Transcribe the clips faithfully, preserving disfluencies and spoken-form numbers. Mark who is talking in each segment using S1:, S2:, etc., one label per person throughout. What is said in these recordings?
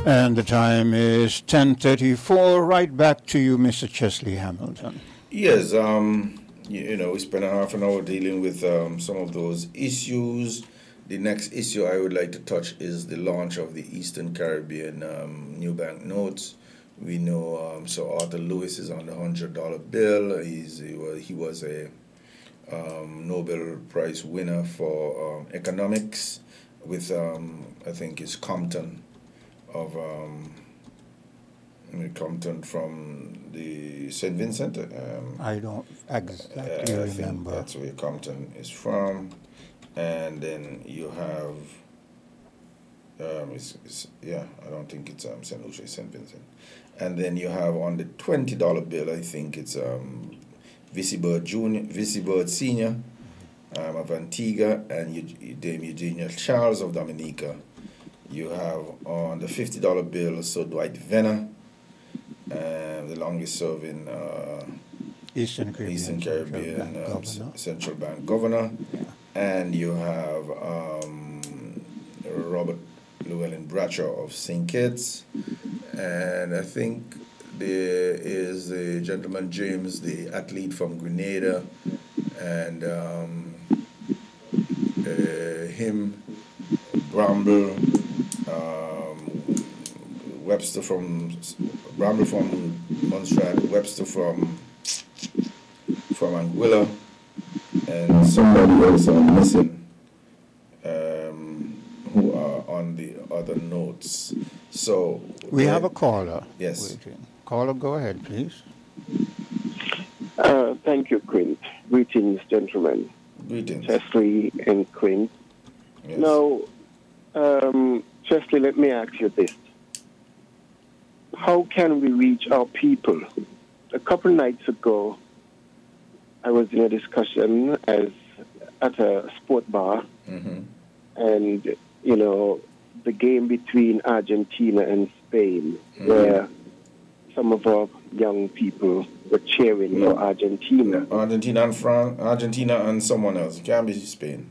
S1: And the time is ten thirty-four. Right back to you, Mister Chesley Hamilton.
S2: Yes, um, you, you know, we spent a half an hour dealing with um, some of those issues. The next issue I would like to touch is the launch of the Eastern Caribbean um, new bank notes. We know um, Sir Arthur Lewis is on the one hundred dollar bill. He's, he, was, he was a um, Nobel Prize winner for um, economics with, um, I think it's Compton of um, Compton from the Saint Vincent. Um,
S1: I don't exactly
S2: uh, I
S1: remember.
S2: think that's where Compton is from. And then you have, um, it's, it's, yeah, I don't think it's um, Saint Lucia, Saint Vincent. And then you have on the twenty dollar bill, I think it's um, Vissy Bird Junior, Vissy Bird Senior um, of Antigua, and you, Dame Eugenia Charles of Dominica. You have on the fifty dollar bill Sir Dwight Venner, uh, the longest serving uh,
S1: Eastern Caribbean,
S2: Eastern Caribbean
S1: Central Bank
S2: um,
S1: Governor.
S2: Central Bank Governor.
S1: Yeah.
S2: And you have um, Robert Llewellyn Bradshaw of Saint Kitts. And I think there is the gentleman James, the athlete from Grenada. And um, uh, him, Bramble, um, Webster from Bramble from Montserrat, Webster from from Anguilla, and somebody else are missing um, who are on the other notes. So
S1: we have a caller.
S2: Yes.
S1: Waiting. Caller, go ahead, please.
S3: Uh, thank you, Quint. Greetings, gentlemen.
S2: Greetings.
S3: Chesley and Quint.
S2: Yes.
S3: Now, um, Chesley, let me ask you this. How can we reach our people? A couple nights ago, I was in a discussion as at a sport bar,
S2: Mm-hmm.
S3: and, you know, the game between Argentina and Spain,
S2: Mhm.
S3: where some of our young people were cheering
S2: Yeah.
S3: for Argentina.
S2: Argentina and France, Argentina and someone else. It can't be Spain.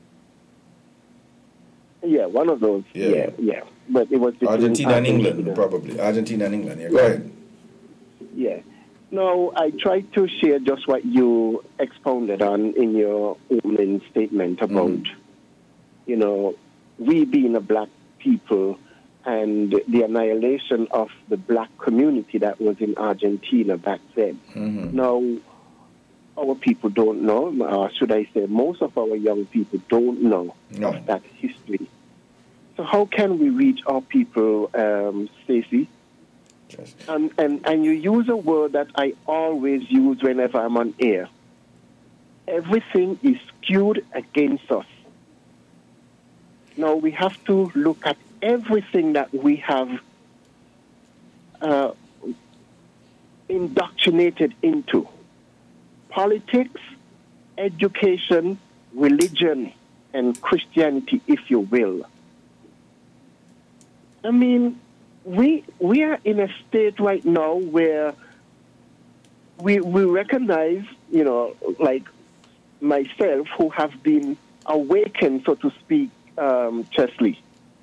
S3: Yeah, one of those.
S2: Yeah.
S3: Yeah, yeah. But it was between
S2: Argentina and England,
S3: Argentina.
S2: probably. Argentina and England. Yeah, go ahead.
S3: Yeah. No, I tried to share just what you expounded on in your opening statement about,
S2: Mhm.
S3: you know, we being a black people and the annihilation of the black community that was in Argentina back then.
S2: Mm-hmm.
S3: Now, our people don't know, or should I say, most of our young people don't know
S2: No.
S3: of that history. So how can we reach our people, um, Stacey?
S2: Just-
S3: And, and, and you use a word that I always use whenever I'm on air. Everything is skewed against us. Now we have to look at everything that we have uh, indoctrinated into. Politics, education, religion, and Christianity, if you will. I mean, we we are in a state right now where we we recognize, you know, like myself, who have been awakened, so to speak, um, Chesley,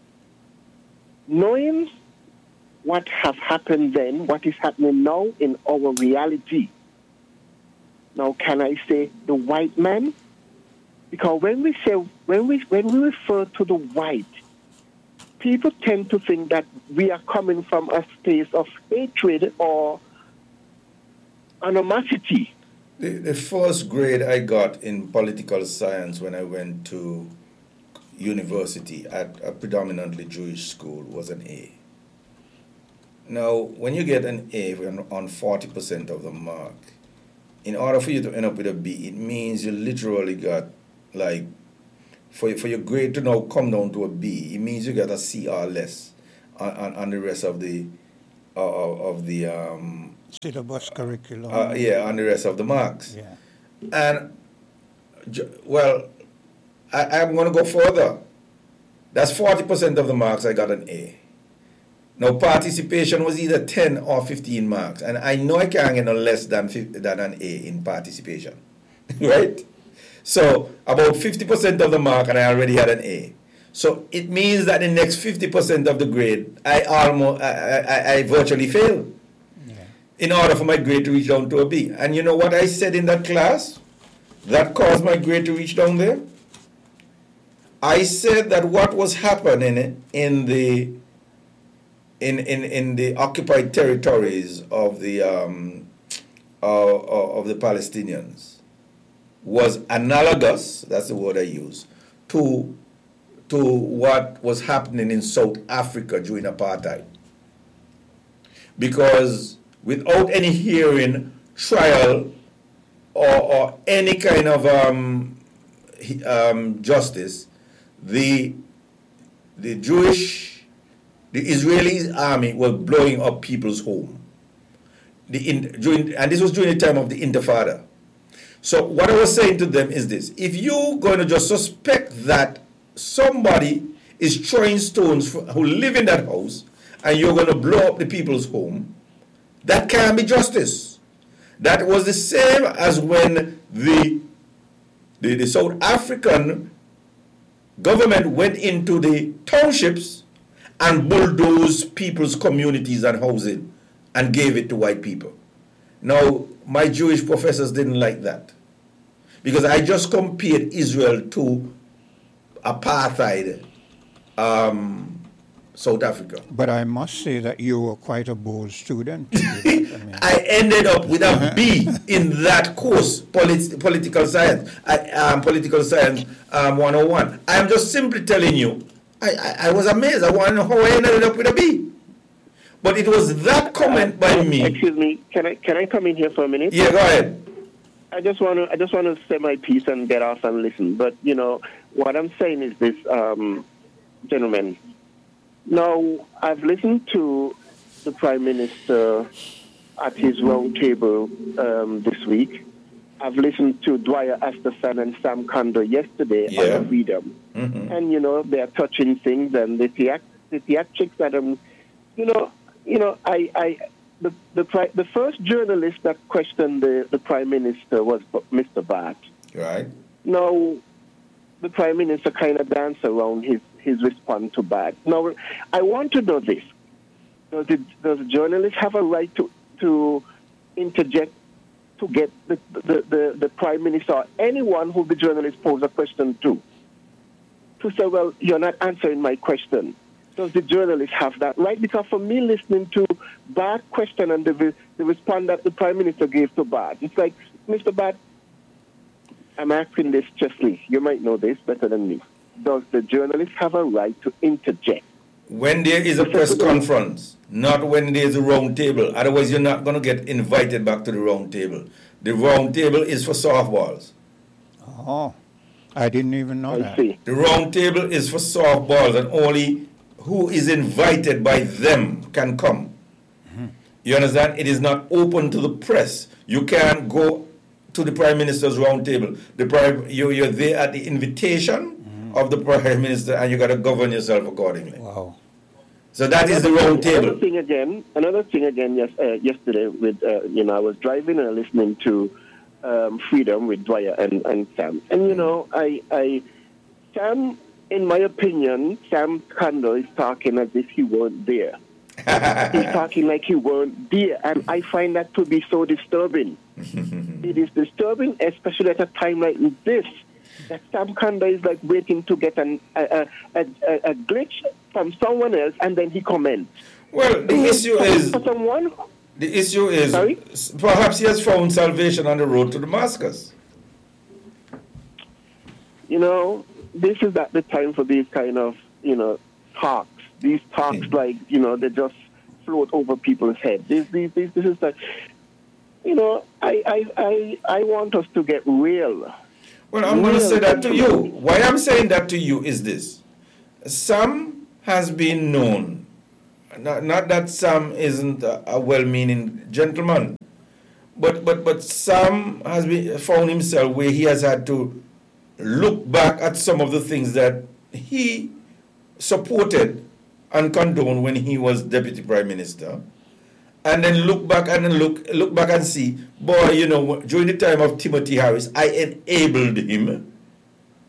S3: knowing what has happened then, what is happening now in our reality. Now, can I say the white man? Because when we say when we when we refer to the white, people tend to think that we are coming from a space of hatred or animosity.
S2: The, the first grade I got in political science when I went to university at a predominantly Jewish school was an A. Now, when you get an A on forty percent of the mark, in order for you to end up with a B, it means you literally got, like, for, for your grade to now come down to a B, it means you got a C or less on, on, on the rest of the, uh, of the, um,
S1: Syllabus curriculum.
S2: uh, yeah, on the rest of the marks.
S1: Yeah.
S2: And, ju- well, I, I'm going to go further. That's forty percent of the marks I got an A. Now, participation was either ten or fifteen marks. And I know I can't get no less than, fif- than an A in participation. Right? So, about fifty percent of the mark, and I already had an A. So it means that the next fifty percent of the grade, I almost, I, I, I virtually fail yeah. in order for my grade to reach down to a B. And you know what I said in that class that caused my grade to reach down there? I said that what was happening in the in in, in the occupied territories of the um, uh, of the Palestinians was analogous, that's the word I use, to to what was happening in South Africa during apartheid. Because without any hearing, trial, or, or any kind of um, um, justice, the the Jewish, the Israeli army was blowing up people's home. The in, during, and this was during the time of the Intifada. So what I was saying to them is this: if you're going to just suspect that somebody is throwing stones for, who live in that house, and you're going to blow up the people's home, that can't be justice. That was the same as when the, the, the South African government went into the townships and bulldozed people's communities and housing and gave it to white people. Now, my Jewish professors didn't like that, because I just compared Israel to apartheid um, South Africa.
S1: But I must say that you were quite a bold student. I, mean.
S2: I ended up with a B in that course, polit- political science, I, um, political science um, one oh one. I'm just simply telling you, I, I, I was amazed. I want to know how I ended up with a B. But it was that comment by me.
S3: Excuse me, can I can I come in here for a minute?
S2: Yeah, go ahead.
S3: I just want to I just want to say my piece and get off and listen. But you know what I'm saying is this, um, gentlemen. Now I've listened to the Prime Minister at his round table um, this week. I've listened to Dwyer Asterson and Sam Condor yesterday
S2: yeah.
S3: on Freedom,
S2: mm-hmm.
S3: and you know they're touching things and the theat- the theatrics that um, you know. You know, I, I, the, the the first journalist that questioned the, the Prime Minister was Mister Bhatt.
S2: Right.
S3: Now, the Prime Minister kind of danced around his, his response to Bhatt. Now, I want to know this. Does the, does the journalist have a right to, to interject to get the, the, the, the Prime Minister or anyone who the journalist pose a question to? To say, well, you're not answering my question. Does the journalist have that right? Because for me, listening to Bhatt question and the, the response that the Prime Minister gave to Bhatt, it's like, Mister Bhatt, I'm asking this justly. You might know this better than me. Does the journalist have a right to interject?
S2: When there is a press conference, not when there is a round table. Otherwise, you're not going to get invited back to the round table. The round table is for softballs.
S1: Oh, I didn't even know
S3: I
S1: that.
S3: See.
S2: The round table is for softballs, and only who is invited by them can come. Mm-hmm. You understand? It is not open to the press. You can't go to the Prime Minister's round table. The prime, you, you're there at the invitation mm-hmm. of the Prime Minister, and you got to govern yourself accordingly.
S1: Wow.
S2: So that is the round table.
S3: Another thing again, another thing again yes, uh, yesterday, with, uh, you know, I was driving and listening to um, Freedom with Dwyer and, and Sam. And, you know, I, I Sam... In my opinion, Sam Condor is talking as if he weren't there. He's talking like he weren't there, and I find that to be so disturbing. It is disturbing, especially at a time like this, that Sam Condor is like waiting to get an, a, a, a, a glitch from someone else, and then he comments.
S2: Well, the issue is...
S3: For someone...
S2: The issue is,
S3: Sorry?
S2: Perhaps he has found salvation on the road to Damascus.
S3: You know... This is not the time for these kind of, you know, talks. These talks, mm. like, you know, they just float over people's heads. This, this, this, this is the, you know, I, I, I, I want us to get real.
S2: Well, I'm going to say that to you. Why I'm saying that to you is this. Sam has been known, not, not that Sam isn't a, a well-meaning gentleman, but, but, but Sam has been, found himself where he has had to look back at some of the things that he supported and condoned when he was Deputy Prime Minister, and then look back and then look look back and see, boy, you know, during the time of Timothy Harris, I enabled him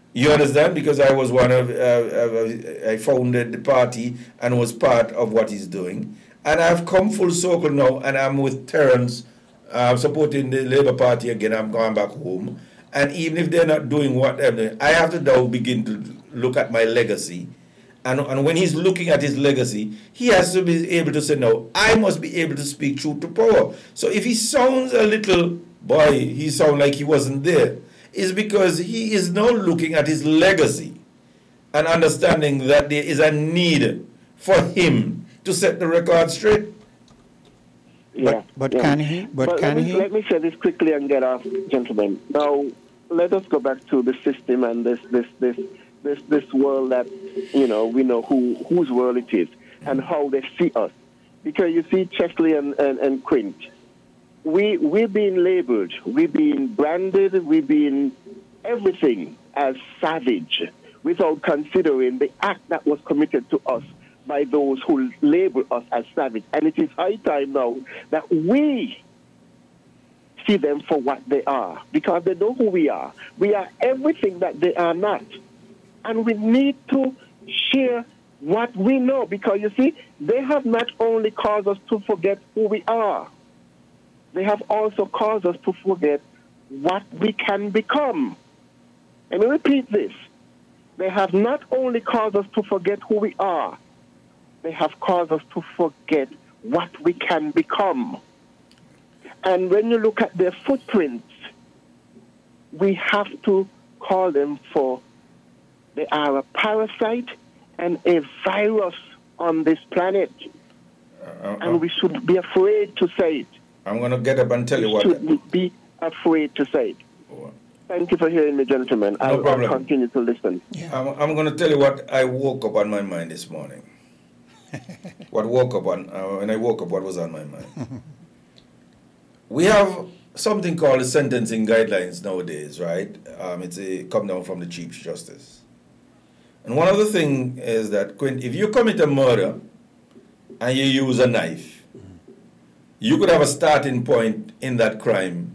S2: You understand? Because I was one of, uh, uh, I founded the party and was part of what he's doing. And I've come full circle now, and I'm with Terence, uh, supporting the Labour Party again. I'm going back home. And even if they're not doing whatever, I have to now begin to look at my legacy. And, and when he's looking at his legacy, he has to be able to say, no, I must be able to speak truth to power. So if he sounds a little, boy, he sounds like he wasn't there, is because he is now looking at his legacy and understanding that there is a need for him to set the record straight.
S3: Yeah.
S1: But, but
S3: yeah.
S1: can he? But,
S3: But
S1: can
S3: let me,
S1: he?
S3: let me say this quickly and get off, gentlemen. Now, let us go back to the system and this this this this this world that, you know, we know who whose world it is and how they see us. Because you see, Chesley and, and, and Quint, we we've been labeled, we've been branded, we've been everything as savage without considering the act that was committed to us by those who label us as savage. And it is high time now that we see them for what they are, because they know who we are. We are everything that they are not. And we need to share what we know, because you see, they have not only caused us to forget who we are, they have also caused us to forget what we can become. Let me repeat this. They have not only caused us to forget who we are, they have caused us to forget what we can become. And when you look at their footprints, we have to call them for, they are a parasite and a virus on this planet.
S2: Uh, uh,
S3: And we should be afraid to say it.
S2: I'm going to get up and tell you what.
S3: We should be afraid to say it. Thank you for hearing me, gentlemen.
S2: No
S3: I'll,
S2: problem.
S3: I'll continue to listen.
S1: Yeah.
S2: I'm, I'm going to tell you what I woke up on my mind this morning. What woke up on, uh, when I woke up, what was on my mind? We have something called the sentencing guidelines nowadays, right? Um, it's a come down from the Chief Justice. And one of the things is that Quint, if you commit a murder and you use a knife, you could have a starting point in that crime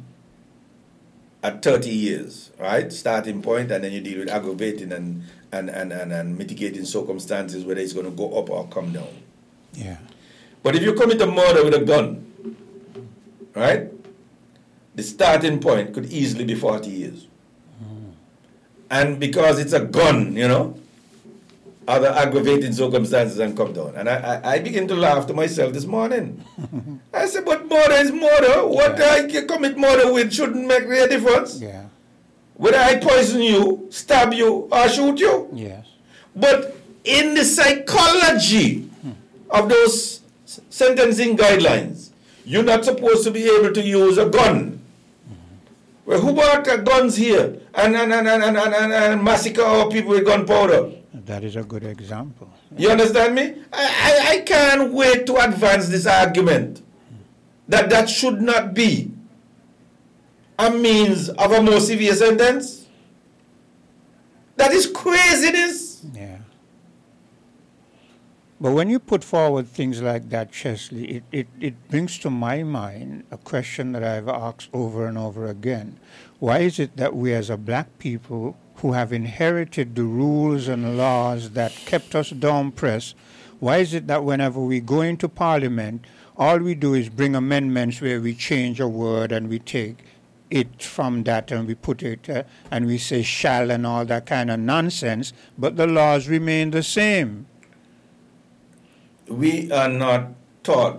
S2: at thirty years, right? Starting point, and then you deal with aggravating and, and, and, and, and mitigating circumstances, whether it's going to go up or come down.
S1: Yeah.
S2: But if you commit a murder with a gun, right, the starting point could easily be forty years. Mm. And because it's a gun, you know, other aggravating circumstances and come down. And I, I, I begin to laugh to myself this morning. I said, but murder is murder. What
S1: Yeah.
S2: I commit murder with shouldn't make a difference.
S1: Yeah.
S2: Whether I poison you, stab you, or shoot you.
S1: Yes.
S2: But in the psychology of those s- sentencing guidelines, you're not supposed to be able to use a gun. Well, who bought uh, guns here and, and, and, and, and, and, and massacre our people with gunpowder?
S1: That is a good example.
S2: You understand me? I, I, I can't wait to advance this argument that that should not be a means of a more severe sentence. That is craziness.
S1: Yeah. But when you put forward things like that, Chesley, it, it, it brings to my mind a question that I've asked over and over again. Why is it that we as a black people who have inherited the rules and laws that kept us down pressed, why is it that whenever we go into Parliament, all we do is bring amendments where we change a word and we take it from that and we put it uh, and we say shall and all that kind of nonsense, but the laws remain the same?
S2: We are not taught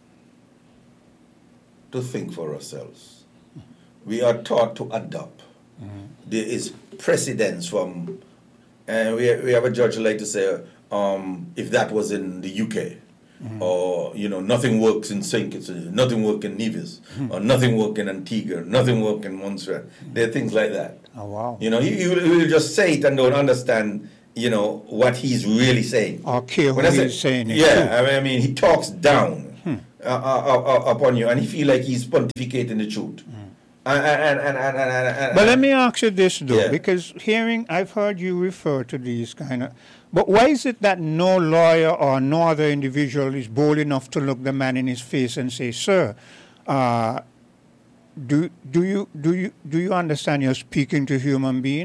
S2: to think for ourselves. We are taught to adopt. Mm-hmm. There is precedence from, and we, we have a judge like to say, um, if that was in the U K, mm-hmm. or, you know, nothing works in Saint Kitts, nothing works in Nevis, mm-hmm. or nothing works in Antigua, nothing works in Montserrat. Mm-hmm. There are things like that.
S1: Oh, wow.
S2: You know, he, he, will, he will just say it and don't understand, you know, what he's really saying.
S1: Or care who
S2: When I say-
S1: he's saying it
S2: Yeah,
S1: to.
S2: I mean, I mean, he talks down
S1: Hmm.
S2: uh, uh, uh, upon you, and he feel like he's pontificating the truth.
S1: Hmm.
S2: And, and, and, and, and, and, and,
S1: But let me ask you this, though,
S2: Yeah.
S1: because hearing, I've heard you refer to these kind of, but why is it that no lawyer or no other individual is bold enough to look the man in his face and say, sir, uh, do do you do you do you understand you're speaking to human beings?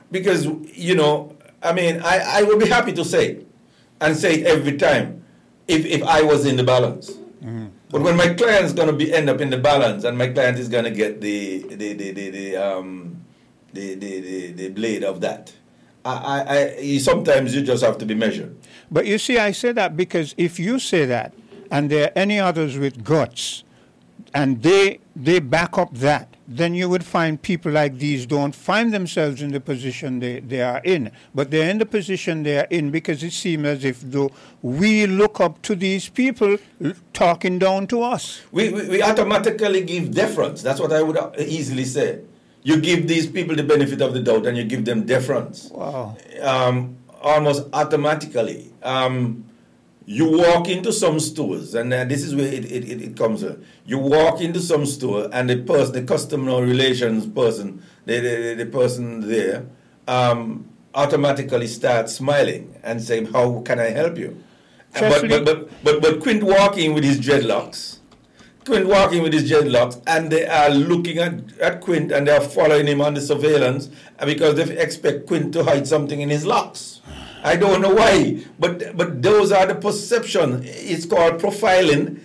S2: because, you know, I mean, I, I would be happy to say it and say it every time if, if I was in the balance. Mm-hmm. But when my client's going to be end up in the balance and my client is going to get the the the the, the um the, the, the, the blade of that, I, I, I sometimes you just have to be measured.
S1: But you see, I say that because if you say that and there are any others with guts and they they back up that, then you would find people like these don't find themselves in the position they, they are in. But they're in the position they are in because it seems as if though we look up to these people talking down to us.
S2: We, we, we automatically give deference. That's what I would easily say. You give these people the benefit of the doubt and you give them deference.
S1: Wow.
S2: Um, almost automatically. Um, You walk into some stores, and uh, this is where it, it, it comes in. You walk into some store, and the person, the customer relations person, the, the, the person there, um, automatically starts smiling and saying, how can I help you? But, but, but, but, but Quint walking with his dreadlocks, Quint walking with his dreadlocks, and they are looking at, at Quint, and they are following him on the surveillance, because they expect Quint to hide something in his locks. I don't know why, but but those are the perception. It's called profiling.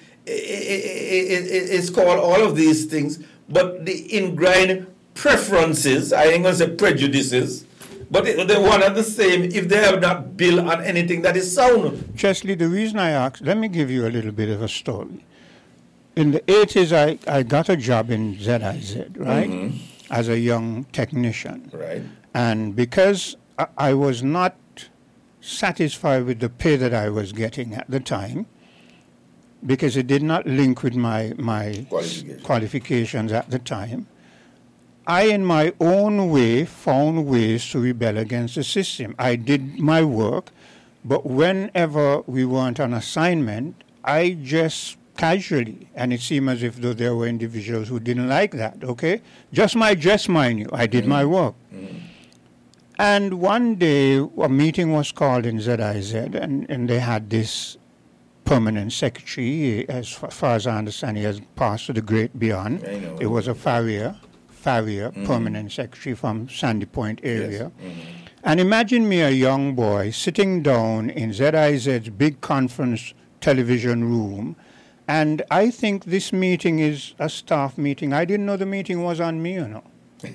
S2: It's called all of these things. But the ingrained preferences, I ain't going to say prejudices, but they're one and the same if they have not built on anything that is sound.
S1: Chesley, the reason I asked, let me give you a little bit of a story. In the eighties, I, I got a job in Z I Z, right, mm-hmm. as a young technician.
S2: Right.
S1: And because I, I was not satisfied with the pay that I was getting at the time, because it did not link with my, my
S2: Qualification.
S1: qualifications at the time, I, in my own way, found ways to rebel against the system. I did my work, but whenever we weren't on assignment, I just casually, and it seemed as if though there were individuals who didn't like that, okay? Just my dress, mind you, I did mm-hmm. my work. Mm-hmm. And one day, a meeting was called in Z I Z, and, and they had this permanent secretary. As far as I understand, he has passed to the great beyond. It was a Farrier, Farrier mm-hmm. permanent secretary from Sandy Point area. Yes. Mm-hmm. And imagine me, a young boy, sitting down in Z I Z's big conference television room, and I think this meeting is a staff meeting. I didn't know the meeting was on me, you know.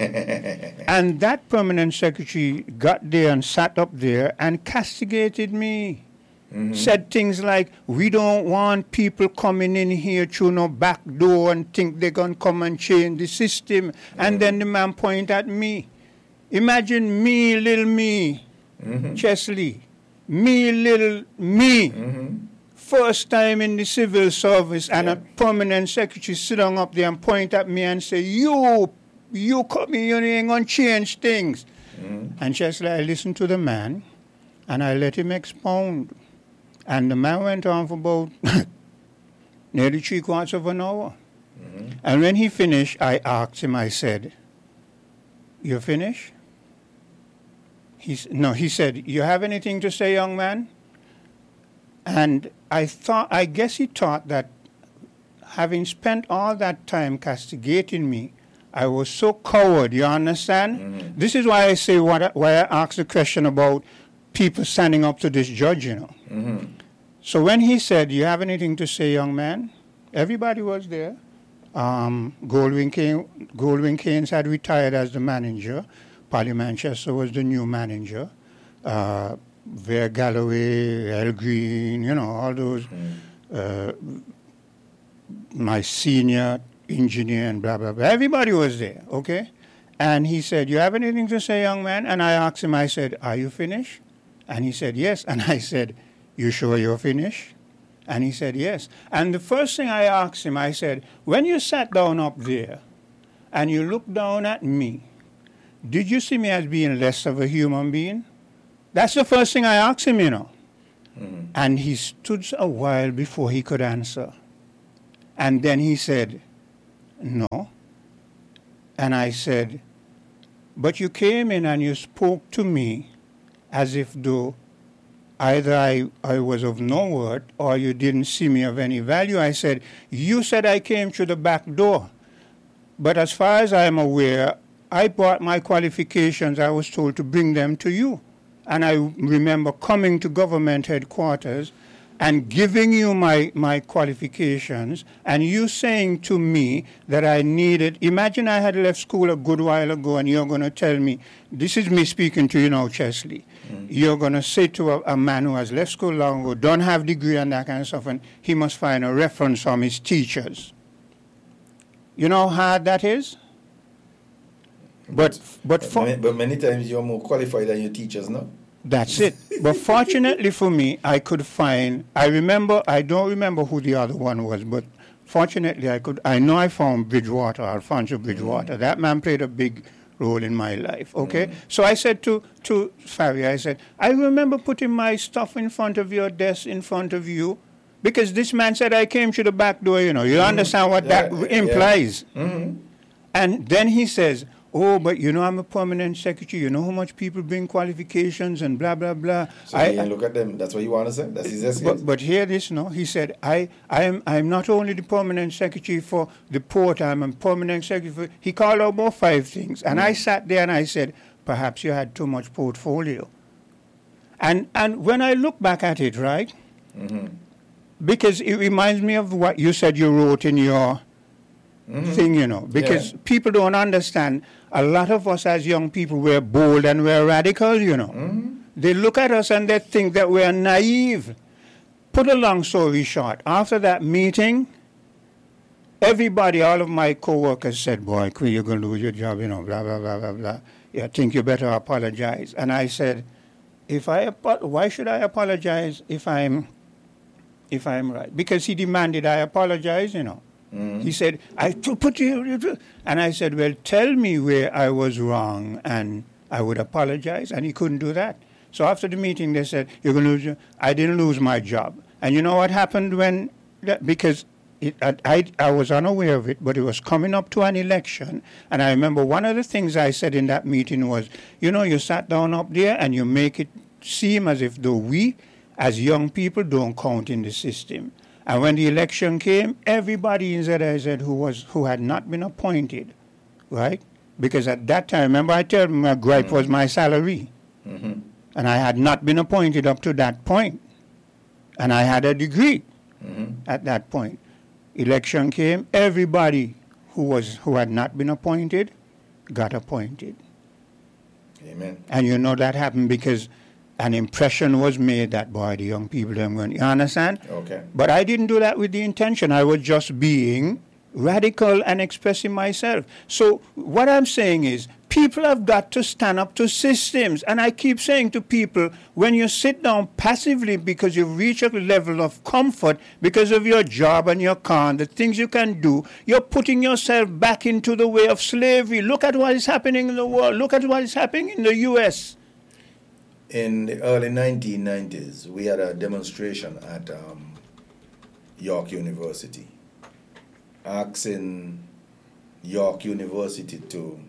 S1: And that permanent secretary got there and sat up there and castigated me. Mm-hmm. Said things like, we don't want people coming in here through no back door and think they're going to come and change the system. Mm-hmm. And then the man pointed at me. Imagine me, little me, mm-hmm. Chesley, me, little me. Mm-hmm. First time in the civil service, and yeah. a permanent secretary sit down up there and point at me and say, you You come in, you ain't going to change things. Mm. And just like I listened to the man, and I let him expound. And the man went on for about nearly three quarters of an hour. Mm-hmm. And when he finished, I asked him, I said, you finished? He, no, he said, you have anything to say, young man? And I thought, I guess he thought that having spent all that time castigating me, I was so coward, you understand? Mm-hmm. This is why I say, what, why I asked the question about people standing up to this judge, you know. Mm-hmm. So when he said, you have anything to say, young man? Everybody was there. Um, Goldwyn, Kane, Goldwyn Keynes had retired as the manager. Polly Manchester was the new manager. Uh, Vere Galloway, Al Green, you know, all those. Mm. Uh, my senior engineer and blah, blah, blah. Everybody was there, okay? And he said, you have anything to say, young man? And I asked him, I said, are you finished? And he said, yes. And I said, you sure you're finished? And he said, yes. And the first thing I asked him, I said, when you sat down up there and you looked down at me, did you see me as being less of a human being? That's the first thing I asked him, you know. Mm-hmm. And he stood a while before he could answer. And then he said, no. And I said, but you came in and you spoke to me as if though either I, I was of no worth or you didn't see me of any value. I said, you said I came through the back door. But as far as I'm aware, I brought my qualifications. I was told to bring them to you. And I remember coming to government headquarters and giving you my, my qualifications, and you saying to me that I needed, imagine I had left school a good while ago and you're going to tell me, this is me speaking to you now, Chesley, mm. you're going to say to a, a man who has left school long ago, don't have degree and that kind of stuff, and he must find a reference from his teachers. You know how hard that is? But, but,
S2: but,
S1: for,
S2: many, but many times you're more qualified than your teachers, no?
S1: That's it. But fortunately for me, I could find, I remember, I don't remember who the other one was, but fortunately I could, I know I found Bridgewater, Alfonso Bridgewater. Mm. That man played a big role in my life, okay? Mm. So I said to, to Farry, I said, I remember putting my stuff in front of your desk, in front of you, because this man said I came to the back door, you know. You mm. understand what yeah, that implies? Yeah. Mm-hmm. And then he says, oh, but you know, I'm a permanent secretary. You know how much people bring qualifications and blah, blah, blah.
S2: So I, you look at them. That's what you want to say? That's his excuse?
S1: But, but hear this, no? He said, I, I am I'm not only the permanent secretary for the port, I'm a permanent secretary for... He called out about five things. And mm. I sat there and I said, perhaps you had too much portfolio. And, and when I look back at it, right, mm-hmm. because it reminds me of what you said you wrote in your... Mm-hmm. thing, you know, because yeah. people don't understand. A lot of us as young people, we're bold and we're radical, you know. Mm-hmm. They look at us and they think that we're naive. Put a long story short, after that meeting, everybody, all of my co-workers said, boy, Queen, you're going to lose your job, you know, blah, blah, blah, blah, blah. Yeah, I think you better apologize. And I said, if I, why should I apologize if I'm, if I'm right? Because he demanded I apologize, you know. Mm. He said, I put you, and I said, well, tell me where I was wrong, and I would apologize, and he couldn't do that. So after the meeting, they said, you're going to lose your, I didn't lose my job. And you know what happened when, because it, I, I, I was unaware of it, but it was coming up to an election, and I remember one of the things I said in that meeting was, you know, you sat down up there, and you make it seem as if though we, as young people, don't count in the system. And when the election came, everybody in Z I Z who was who had not been appointed, right? Because at that time, remember I told him my gripe mm-hmm. was my salary. Mm-hmm. And I had not been appointed up to that point. And I had a degree mm-hmm. at that point. Election came, everybody who was who had not been appointed got appointed.
S2: Amen.
S1: And you know that happened because an impression was made that, boy, the young people, them going, you understand?
S2: Okay.
S1: But I didn't do that with the intention. I was just being radical and expressing myself. So what I'm saying is, people have got to stand up to systems. And I keep saying to people, when you sit down passively because you've reached a level of comfort because of your job and your car and the things you can do, you're putting yourself back into the way of slavery. Look at what is happening in the world. Look at what is happening in the U S
S2: In the early nineteen nineties, we had a demonstration at um, York University, asking York University to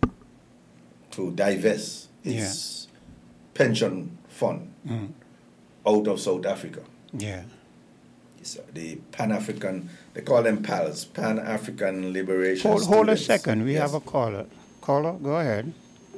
S2: to divest its yeah. pension fund mm. out of South Africa.
S1: Yeah.
S2: It's, uh, the Pan-African, they call them P A Ls, Pan-African Liberation
S1: Hold, hold a second, we
S2: yes.
S1: have a caller. Caller, go ahead.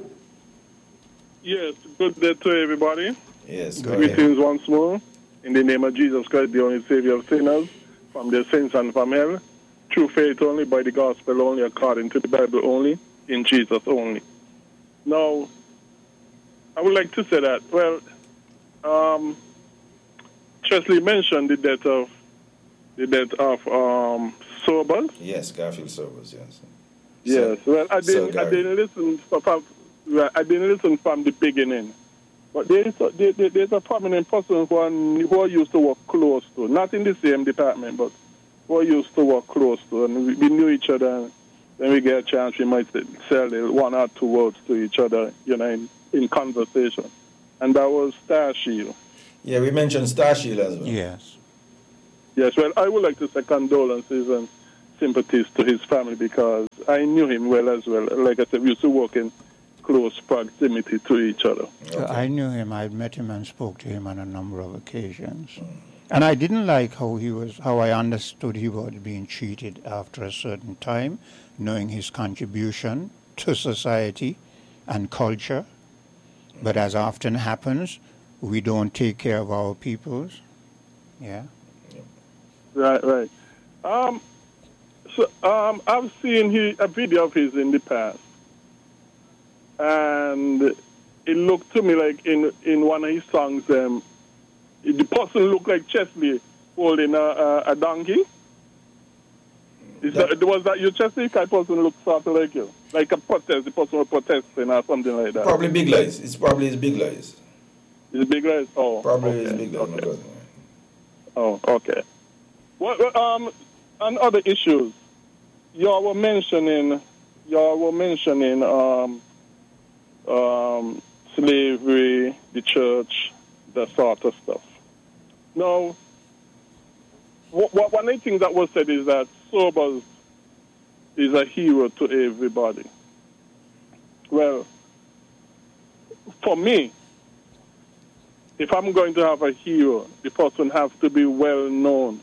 S4: Yes, good day to everybody.
S2: Yes,
S4: go Greetings ahead. Once more. In the name of Jesus Christ, the only Savior of sinners, from their sins and from hell, through faith only, by the gospel only, according to the Bible only, in Jesus only. Now, I would like to say that, well, um, Chesley mentioned the death of, the death of um, Sobers.
S2: Yes, Garfield Sobers, yes.
S4: Yes,
S2: so,
S4: well, I didn't, I didn't listen for, Well, I didn't listen from the beginning, but there is a, there, there, there's a prominent person who I, who I used to work close to, not in the same department, but who I used to work close to, and we, we knew each other. And when we get a chance, we might say one or two words to each other, you know, in, in conversation. And that was Starshield.
S2: Yeah, we mentioned Starshield as well.
S1: Yes.
S4: Yes, well, I would like to say condolences and sympathies to his family because I knew him well as well. Like I said, we used to work in close proximity to each other.
S1: Okay. I knew him. I met him and spoke to him on a number of occasions. Mm. And I didn't like how he was, how I understood he was being treated after a certain time, knowing his contribution to society and culture, but as often happens, we don't take care of our peoples. Yeah.
S4: Right, right. Um, so um, I've seen he, a video of his in the past, and it looked to me like in in one of his songs, um, the person looked like Chesley holding a, a, a donkey. Is that, was that you, Chesley? That person looked sort of like you, like a protest. The person was protesting or something like that.
S2: Probably Big Lies. It's probably his Big Lies.
S4: It's Big Lies. Oh,
S2: Probably
S4: okay.
S2: his Big Lies.
S4: Okay.
S2: Okay.
S4: Oh, okay. Well, um, on other issues, y'all were mentioning, y'all were mentioning um, um, slavery, the church, that sort of stuff. Now, what, what, one of the things that was said is that Sobers is a hero to everybody. Well, for me, if I'm going to have a hero, the person has to be well known,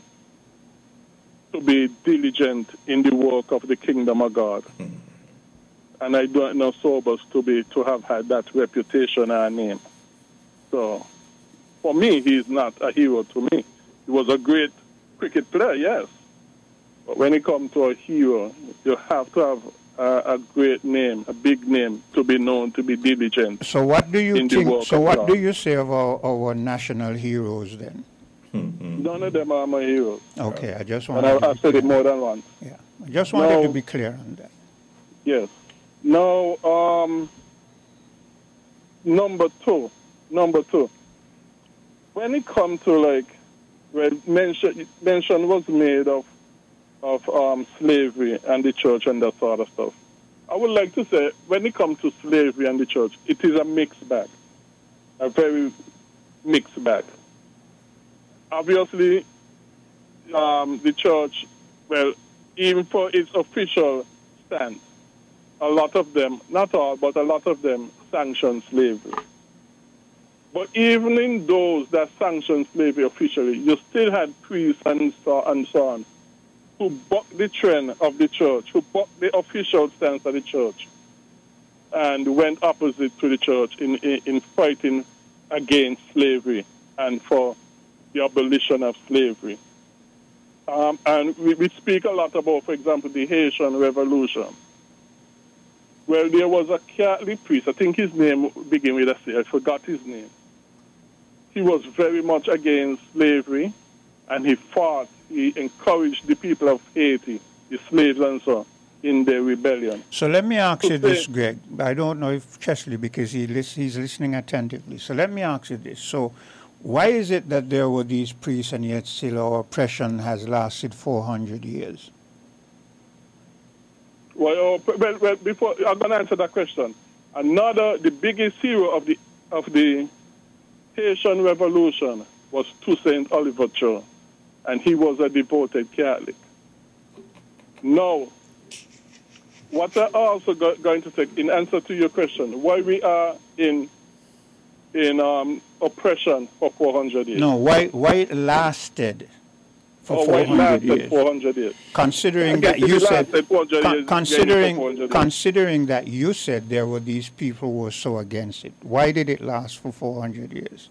S4: to be diligent in the work of the kingdom of God. Mm-hmm. And I don't know Sobers to be to have had that reputation and name. So, for me, he's not a hero to me. He was a great cricket player, yes. But when it comes to a hero, you have to have a, a great name, a big name, to be known, to be diligent.
S1: So what do you
S4: in
S1: think?
S4: The work
S1: so
S4: of
S1: what
S4: God.
S1: do you say of our, our national heroes then?
S4: None of them are my heroes.
S1: Okay, I just
S4: And
S1: wanted.
S4: I, I've said it more than once.
S1: Yeah, I just wanted
S4: now,
S1: to be clear on that.
S4: Yes. Now, um, number two, number two. When it comes to like, when mention mention was made of of um, slavery and the church and that sort of stuff, I would like to say when it comes to slavery and the church, it is a mixed bag, a very mixed bag. Obviously, um, the church, well, even for its official stance, a lot of them, not all, but a lot of them sanction slavery. But even in those that sanctioned slavery officially, you still had priests and so, and so on who bucked the trend of the church, who bucked the official stance of the church, and went opposite to the church in, in, in fighting against slavery and for the abolition of slavery. Um, and we, we speak a lot about, for example, the Haitian Revolution. Well, there was a Catholic priest, I think his name began with a C, I forgot his name. He was very much against slavery, and he fought, he encouraged the people of Haiti, the slaves and so on, in their rebellion.
S1: So let me ask
S4: So
S1: you this,
S4: say-
S1: Greg. I don't know if Chesley, because he lis- he's listening attentively. So let me ask you this. So why is it that there were these priests and yet still our oppression has lasted four hundred years?
S4: Well, uh, well, well, before I'm going to answer that question, another, the biggest hero of the of the Haitian Revolution was Toussaint Louverture, and he was a devoted Catholic. Now, what I also go, going to say in answer to your question, why we are in in um, oppression for four hundred years?
S1: No, why why it lasted for
S4: Or
S1: four
S4: why it
S1: hundred
S4: lasted
S1: years?
S4: four hundred years?
S1: Considering
S4: I guess
S1: that
S4: if
S1: you
S4: it
S1: said,
S4: lasted four hundred
S1: con-
S4: years,
S1: considering
S4: four hundred years.
S1: considering that you said there were these people who were so against it, why did it last for four hundred years?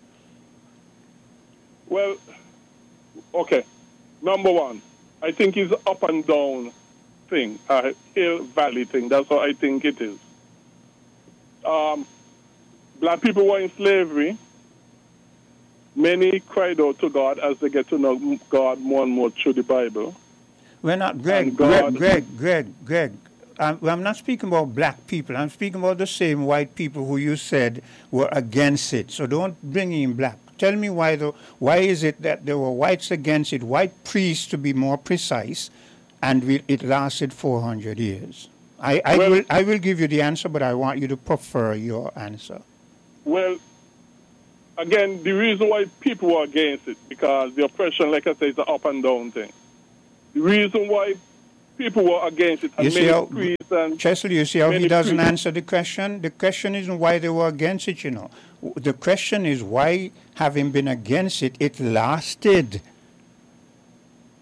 S4: Well, okay. Number one, I think it's up and down thing, a hill valley thing. That's what I think it is. Um, black people were in slavery. Many cried out to God as they get to know God more and more through the Bible.
S1: We're not, Greg,
S4: And
S1: Greg,
S4: God-
S1: Greg, Greg, Greg. I'm, I'm not speaking about black people. I'm speaking about the same white people who you said were against it. So don't bring in black. Tell me why the, why is it that there were whites against it, white priests to be more precise, and we, it lasted four hundred years? I, I,
S4: Well-
S1: will, I will give you the answer, but I want you to prefer your answer.
S4: Well, again, the reason why people were against it, because the oppression, like I said, is an up and down thing. The reason why people were against it, and
S1: You see
S4: many
S1: how,
S4: priests and
S1: Chesley, you see how he
S4: many
S1: doesn't
S4: priests-
S1: answer the question? The question isn't why they were against it, you know. The question is why, having been against it, it lasted.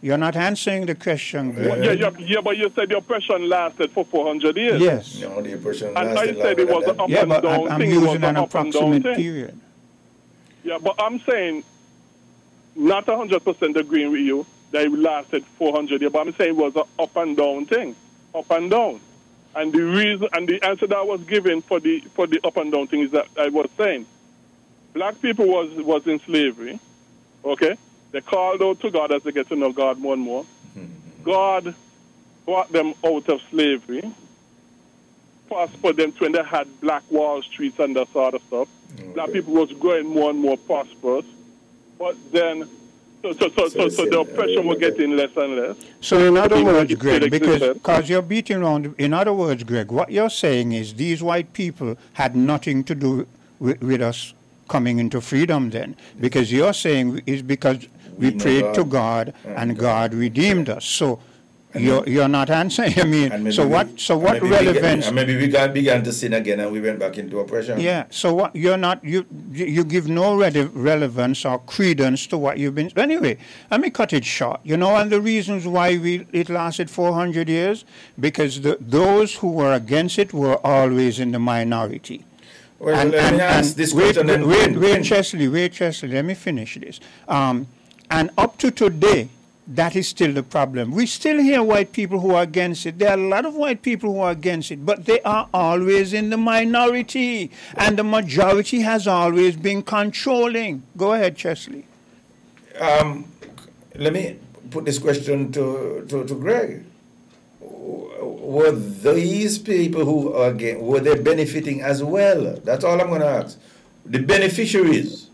S1: You're not answering the question,
S4: Well,
S1: Greg.
S4: yeah, yeah, yeah, but you said the oppression lasted for four hundred years.
S1: Yes.
S2: No, the oppression
S4: And I
S2: lasted
S4: said it
S2: longer
S4: was
S2: than
S4: an
S2: that.
S4: up
S1: Yeah,
S4: and
S1: but
S4: down
S1: I'm, I'm
S4: thing. It was
S1: using an
S4: an up and down
S1: approximate
S4: thing.
S1: period.
S4: Yeah, but I'm saying, not one hundred percent agreeing with you that it lasted four hundred years, but I'm saying it was an up and down thing. Up and down. And the reason, and the answer that I was given for the for the up and down thing is that I was saying, black people was was in slavery, okay? They called out to God as they get to know God more and more. God brought them out of slavery, prospered them to when they had black Wall Streets and that sort of stuff.
S2: Okay.
S4: Black people was growing more and more prosperous. But then, so, so, so, so, so the oppression was getting less and less.
S1: So in other
S4: Even
S1: words,
S4: if it
S1: Greg,
S4: still
S1: because
S4: existed.
S1: cause you're beating around, in other words, Greg, what you're saying is these white people had nothing to do with, with us coming into freedom then. Because you're saying is because we,
S2: We know
S1: prayed
S2: God
S1: to God
S2: and
S1: and
S2: God.
S1: God redeemed us. So you're, you're not answering. I
S2: And
S1: mean,
S2: maybe
S1: so
S2: we-
S1: what, so
S2: and
S1: what
S2: maybe we get-
S1: relevance?
S2: and maybe we got, began to sin again and we went back into oppression.
S1: Yeah, so what you're not you you you give no rele- relevance or credence to what you've been. Anyway, let me cut it short. You know, and the reasons why we it lasted four hundred years because the, those who were against it were always in the minority.
S2: Well,
S1: And-
S2: let
S1: and-
S2: me ask
S1: and
S2: this
S1: wait,
S2: question. then.
S1: wait, wait, Chesley, wait, Chesley. Let me finish this. Um, and up to today, that is still the problem. We still hear white people who are against it. There are a lot of white people who are against it, but they are always in the minority, and the majority has always been controlling. Go ahead, Chesley.
S2: Um, let me put this question to, to, to Greg. Were these people who are against, were they benefiting as well? That's all I'm going to ask. The beneficiaries.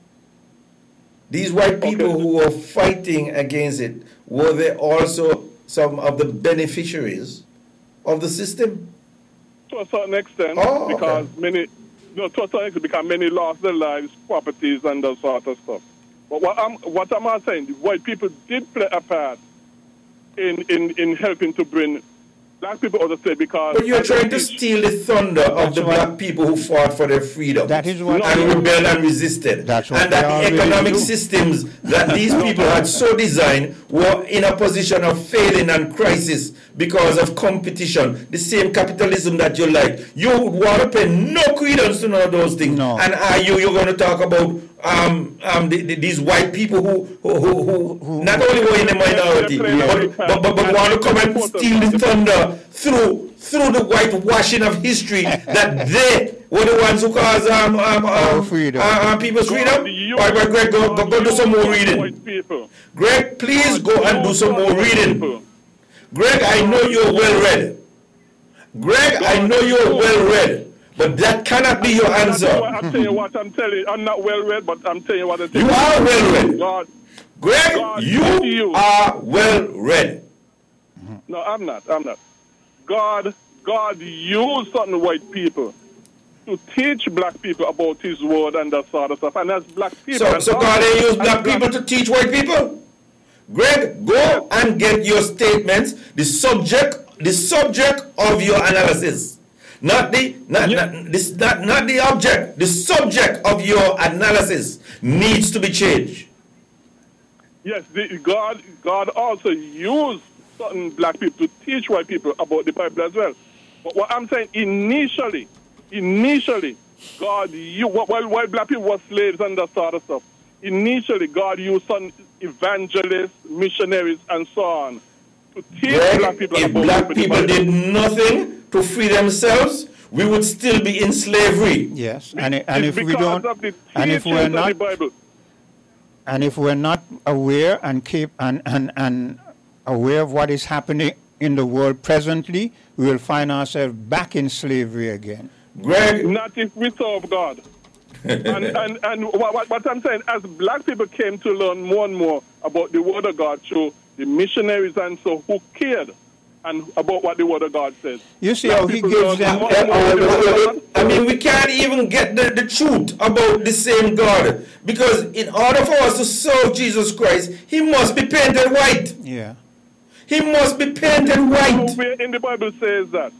S2: These white people
S4: Okay.
S2: who were fighting against it, were they also some of the beneficiaries of the system?
S4: To a certain extent,
S2: Oh, okay.
S4: because many, no, to a certain extent, because many lost their lives, properties, and that sort of stuff. But what I'm, what I'm saying, white people did play a part in, in, in helping to bring black people out of slavery because...
S2: But you're trying to steal the thunder of
S1: That's
S2: the
S1: what-
S2: black people who fought for their freedom.
S1: That is what
S2: and
S1: they-
S2: rebelled and resisted.
S1: That's what
S2: and that
S1: they
S2: the
S1: already
S2: economic
S1: do.
S2: systems that these people had so designed were in a position of failing and crisis because of competition. The same capitalism that you like. You would want to pay no credence to none of those things.
S1: No.
S2: And are you you're going to talk about um, um, the, the, these white people who who, who, who not only were in the minority,
S4: Yeah.
S2: but, but, but, but want to come and steal the thunder through through the whitewashing of history that they were the ones who caused um, um,
S1: Our
S2: um,
S1: freedom.
S2: uh, um, people's freedom.
S4: God, you-
S2: All right, Greg, go, go, go do some more reading.
S4: White people.
S2: Greg, please
S4: God,
S2: go and
S4: you
S2: do some more
S4: white
S2: reading.
S4: people.
S2: Greg, I know you're well read. Greg, I know you're well read, but that cannot be your
S4: That's why
S2: answer.
S4: I'm telling you what I'm telling you. I'm not well read, but I'm telling you what I'm telling
S2: You are well read.
S4: God,
S2: Greg,
S4: God,
S2: you
S4: you.
S2: are well read.
S4: no, I'm not. I'm not. God, God used certain white people to teach black people about His word and that sort of stuff. And as black people,
S2: So,
S4: and
S2: so
S4: all-
S2: God ain't use
S4: and
S2: black people to teach white people? Greg, go and get your statements, the subject, the subject of your analysis. Not the not,
S4: Yeah.
S2: not, this, not, not the object, the subject of your analysis needs to be changed.
S4: Yes, the, God, God also used certain black people to teach white people about the Bible as well. But what I'm saying, initially, initially, God, you while, while black people were slaves and that sort of stuff, initially God used some evangelists, missionaries, and so on to teach
S2: Greg,
S4: black people
S2: if
S4: about
S2: black
S4: the
S2: people
S4: Bible.
S2: did nothing to free themselves, we would still be in slavery.
S1: Yes, and i- and
S4: It's
S1: if we
S4: because
S1: don't,
S4: of the
S1: and if
S4: teachings
S1: we're
S4: of the
S1: not,
S4: Bible.
S1: and if we're not aware and keep and and and aware of what is happening in the world presently, we will find ourselves back in slavery again.
S2: Greg,
S4: Not if we serve God. and and, and what, what- what I'm saying, as black people came to learn more and more about the Word of God through the missionaries and so who cared and about what the Word of God says.
S1: You see
S4: Black
S1: how he
S4: people
S1: gives
S4: learned
S1: them
S4: more and more
S2: Uh,
S4: about the Word of God.
S2: I mean, we can't even get the, the truth about the same God. Because in order for us to serve Jesus Christ, He must be painted white.
S1: Yeah.
S2: He must be painted white.
S4: Nowhere in the Bible says that.